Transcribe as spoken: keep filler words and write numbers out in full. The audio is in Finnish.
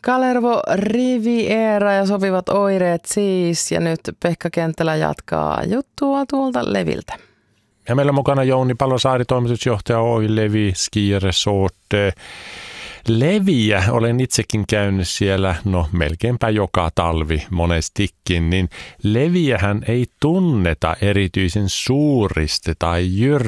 Kalervo Riviera ja sopivat oireet siis. Ja nyt Pekka Kenttälä jatkaa juttua tuolta Leviltä. Ja meillä on mukana Jouni Palosaari, toimitusjohtaja Oi Levi Ski Resort. Leviä olen itsekin käynyt siellä, no melkeinpä joka talvi monestikin, niin Leviähän ei tunneta erityisen suurista tai jyrkistä